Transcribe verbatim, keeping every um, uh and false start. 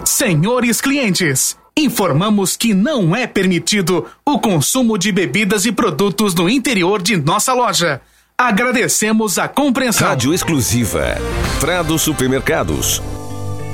Senhores clientes, informamos que não é permitido o consumo de bebidas e produtos no interior de nossa loja. Agradecemos a compreensão. Rádio exclusiva Frado Supermercados.